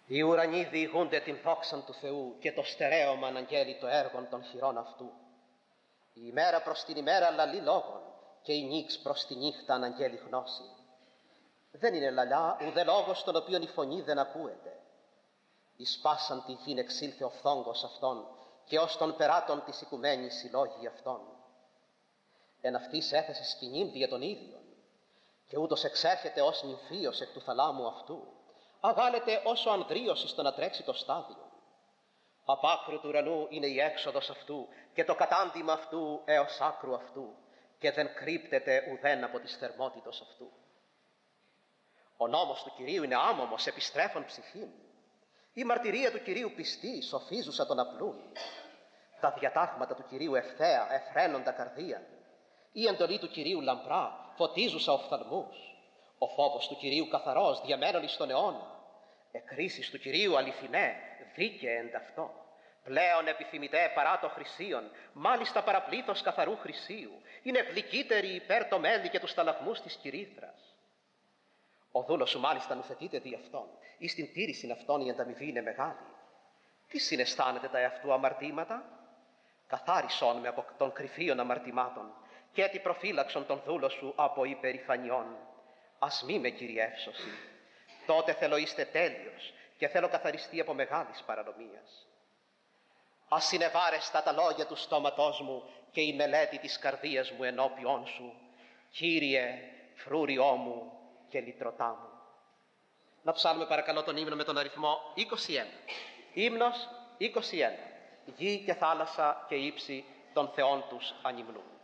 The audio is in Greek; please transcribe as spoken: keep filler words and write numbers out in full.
Οι ουρανοί διηγούνται την δόξαν του Θεού και το στερέωμα αναγγέλει το έργον των χειρών αυτού. Η ημέρα προς την ημέρα λαλεί λόγων και η νύξ προς τη νύχτα αναγγέλει γνώση. Δεν είναι λαλιά ουδέ λόγος τον οποίον η φωνή δεν ακούεται. Εις πάσαν τη γην εξήλθε ο φθόγκος αυτών και ως των περάτων της οικουμένης οι λόγοι αυτών. Εν αυτής έθεσε σκηνήν δια των ίδιων και ούτως εξέρχεται ως νυμφίος εκ του θαλάμου αυτού. Αγάλεται όσο ανδρίος εις το να τρέξει το στάδιο. Απ' άκρου του ουρανού είναι η έξοδος αυτού και το κατάντημα αυτού έως άκρου αυτού και δεν κρύπτεται ουδέν από της θερμότητος αυτού. Ο νόμος του Κυρίου είναι άμωμος επιστρέφων ψυχήν. Η μαρτυρία του Κυρίου πιστή σοφίζουσα τον απλούν. Τα διατάγματα του Κυρίου ευθέα εφραίνοντα καρδίαν. Η εντολή του Κυρίου λαμπρά φωτίζουσα οφθαλμούς. Ο φόβος του Κυρίου καθαρός διαμένων εις τον αιώνα. Εκρίσεις του Κυρίου αληθινέ, δίκαιε εν ταυτό. Πλέον επιθυμητέ παρά το χρυσίον, μάλιστα παραπλήθος καθαρού χρυσίου. Είναι γλυκύτερη υπέρ το μέλι και τους ταλαγμούς της κυρίθρας. Ο δούλος σου μάλιστα νουθετείται δι' αυτόν, εις την τήρησιν αυτόν η ανταμοιβή είναι μεγάλη. Τι συναισθάνεται τα εαυτού αμαρτήματα? Καθάρισόν με από των κρυφίων αμαρτημάτων και έτι προφύλαξον τον δούλο σου από υπερηφανιών. Ας μη με κυριεύσωση. Τότε θέλω είστε τέλειος και θέλω καθαριστεί από μεγάλης παρανομίας. Ας συνεβάρεστα τα λόγια του στόματός μου και η μελέτη της καρδίας μου ενώπιόν σου. Κύριε, φρούριό μου και λυτρωτά μου. Να ψάλουμε παρακαλώ τον ύμνο με τον αριθμό είκοσι ένα. Ύμνος είκοσι ένα. Γη και θάλασσα και ύψη των θεών τους ανυμνούν.